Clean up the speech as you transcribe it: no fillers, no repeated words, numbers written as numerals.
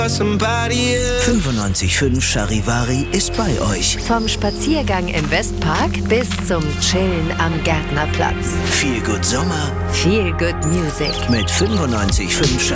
95.5 Charivari ist bei euch. Vom Spaziergang im Westpark bis zum Chillen am Gärtnerplatz. Viel Good Sommer Viel Good Music. mit 95.5